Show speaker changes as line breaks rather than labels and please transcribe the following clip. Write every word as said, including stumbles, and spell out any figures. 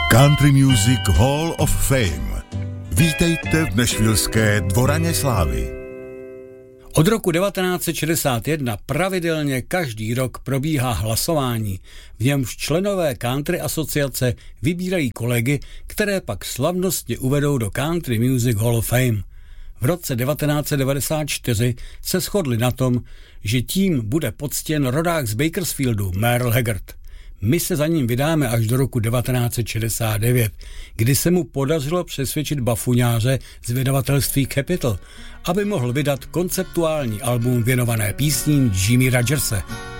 Country Music Hall of Fame. Vítejte v nashvilleské Dvoraně slávy.
Od roku devatenáct set šedesát jedna pravidelně každý rok probíhá hlasování, v němž členové Country asociace vybírají kolegy, které pak slavnostně uvedou do Country Music Hall of Fame. V roce devatenáct set devadesát čtyři se shodli na tom, že tím bude poctěn rodák z Bakersfieldu Merle Haggard. My se za ním vydáme až do roku devatenáct set šedesát devět, kdy se mu podařilo přesvědčit bafuňáře z vydavatelství Capitol, aby mohl vydat konceptuální album věnované písním Jimmie Rodgerse.